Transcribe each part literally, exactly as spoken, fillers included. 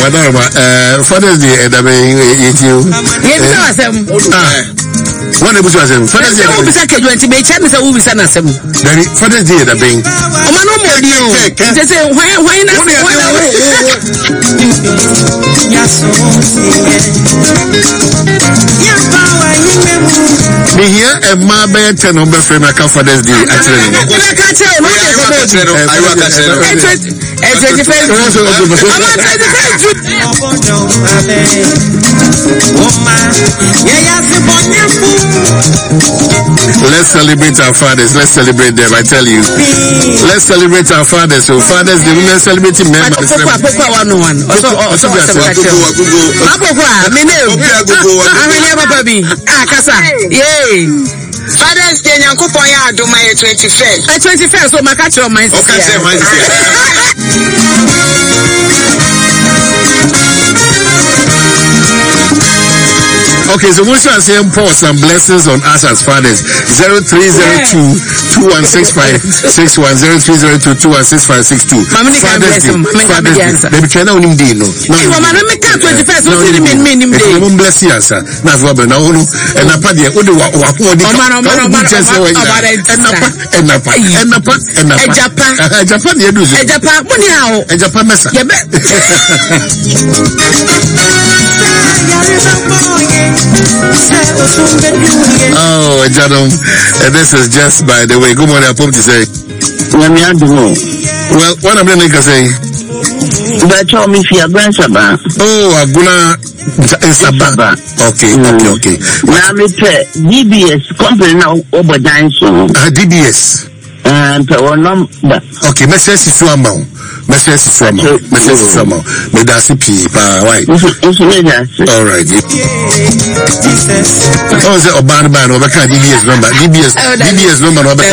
madam, uh, Father's Day, and I mean, you. Yes, I am. One of us was him. Father's Day, who is a kid to be Chinese, who is an assembly. Father's Day, the being. Oh, man, no more, you. They say, why, why not? Yes, me here, a my bed, ten number frame, I come Father's Day, actually. I can't tell you. I work at it. Let's celebrate our fathers. Let's celebrate them. I tell you. Let's celebrate our fathers. So fathers, they will celebrate them. Father's Day, Yankupon ya do my twenty-first. Uh, twenty-first, so my catch your mind. Okay, say mind. Okay, so we shall say pour some blessings on us as fathers. Zero three zero two two one six five six one zero three zero two two one six five six two. Fathers Day. Fathers Day. Baby, try now him day no. Hey, mama, let me count twenty-first. What's the mean mean him day? Mama bless you, sir. Now for be now no. And na pa dey. O dey wa wa ko dey. Mama, mama, mama. And na pa, and na pa, and na pa, and na pa. Ejapa. Ejapa dey do so. Ejapa, money how? Ejapa mesa. Yebe. Oh, Jadom, uh, this is just by the way. Good morning, I'm to say. Well, what I'm going to say. Oh, Aguna Sabah. Okay, okay, okay. Now, me D B S company now over dinosaur. Uh, D B S. And our number. Okay, message is to amount. Message is to amount. Message is to amount. Me that's it. Why? All right. Oh, is it Oban Ban or Baka D B S number? D B S D B S number or Baka?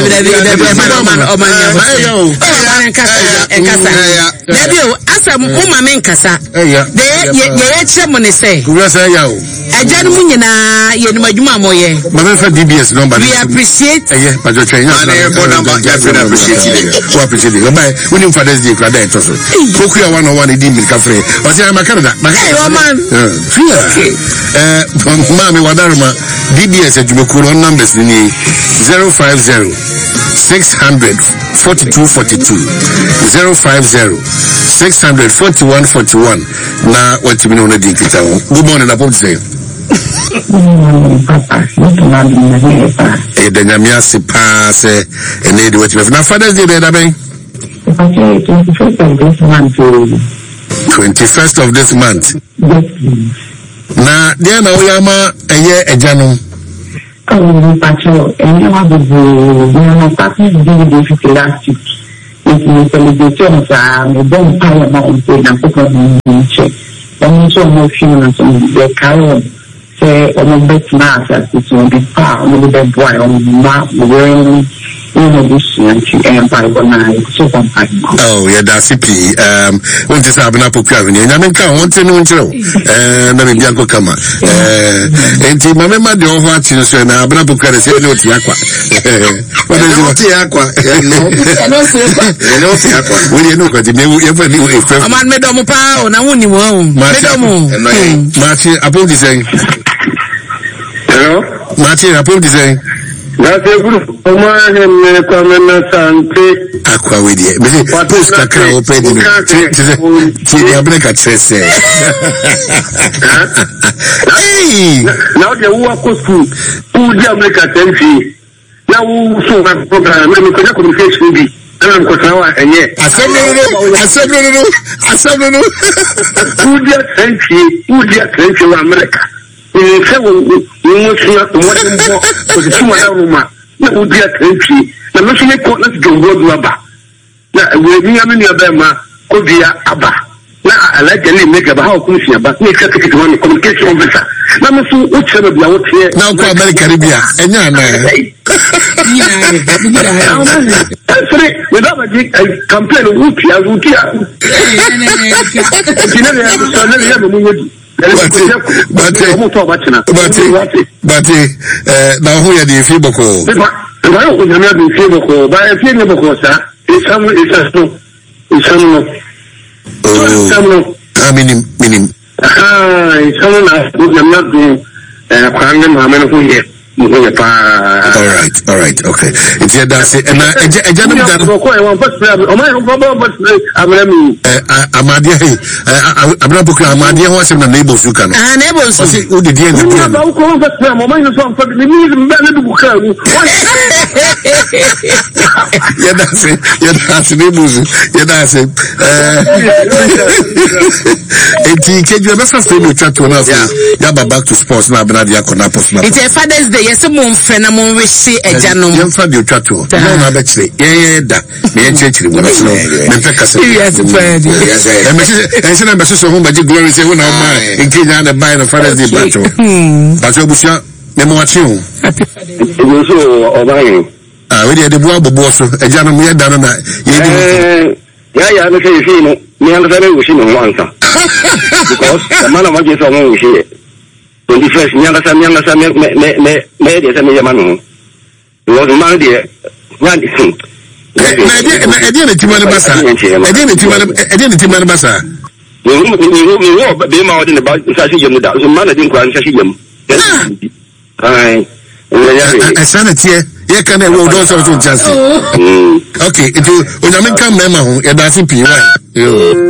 Debio, asa muma menkasa. De ye ye chemone say. Kurasa yawo. Ajanu munyina ye numajuma moye. Mama fa D B S number. We appreciate. Eh, but you train. I appreciate it. We appreciate it. Bye. We need Father's Day crowd there also. Poku ya one on one e di mi kafre. O say am Canada. Hey, woman. Okay. Eh, mama wadaruma D B S ejumokuro numbers ni zero five zero six hundred forty-two forty-two zero five zero six hundred forty-one forty-one. Na what you know na di kita. Good morning, na pom say. Eh, the nyamia se pass eh ene de what you na Father's Day there ben. twenty-first of this month. Na dia na oyama eye ejanu. Oh, patrol, and you have the party do last week. If you celebrate a bomb power mountain and put on the check, then you saw no funerals on the carol. Say, on the best mass, it's on the power, on the boy, on the map, wearing. Oh, yeah, that's it. Um, when this happened, I put Kevin in. I mean, come on, to know, and then Bianco Kama. And my member, the old watch, you say, now, but I put Kevin, say, no, Tiaqua. What is it? Tiaqua. No, Tiaqua. When you know what you ever knew if a man made on power, and I wouldn't want Martin, I put this saying. Hello? Martin, I put this saying. That's a good woman and Kwame Sante. Aqua with you. Post a crow open to the America Chess. Hey! Now the work was school. Who the America Chess? Now, so that program, and we could communication be. And I'm Kosawa, and yet. I said, no, I said, no, I said, no. Who the Chess? Who the Chess of America? In seven, you must not what for the two Roma. That would be a country. The national court, let's go road rubber. Now, we're being a Bema, Kodia Abba. Now, I like to make about how Kusia, but make a ticket on the communication officer. Now, so what's the out here? Now, call America Caribbean. And yeah, that's right. Without a campaign of Wukia, Wukia. You never have a But but but uh now who are the Fiboko? I don't know the Fiboko, but I feel the Bocosa. It's some it's a snow. It's some. Oh, na minim minim ah so na na na do eh kwanga ma me no here mo here pa all right all right okay it's here that's it and eja eja no da ko e wan pass plan o mai no baba pass amana mi eh amadia eh abna bokra amadia ho asem na neighbors you can ah neighbors o se o de die na dia ba ko pass plan o mai no so pass ni mi mba na du bukra ni ya that's it ya that's neighbors ya that's it eh enti keju na sa say no chat to na ya ba back to sports na abna dia kona post na it's a Father's Day yes mo mfre na mo wishi eja no ya mfa de chat to na na ba kire ye da me ye chechire mo na so me mfa kasa yes friend yes eh me say say na be so ho ba ji glory say wona ma nke nya na buy na Father's Day batcho batcho busia me mo achi ho e so o ba yin ah we de bu abobo so eja no me ye da no na ye di ya ya na say say no me an sa me wushi no wansa because the man of my so mo wushi twenty first nyanga sa nyanga sa me me me me de sa me yama no wo do man de wan sin na ede na ede na timane basa ede na timane ede na timane basa ni ni ni ni wo be ma wodi ne ba sa shi yemu da so man na din kwa sa shi yemu ai I said it here. You can have all sorts of chances. Okay, it will. When I come, Mama, you're dancing P one.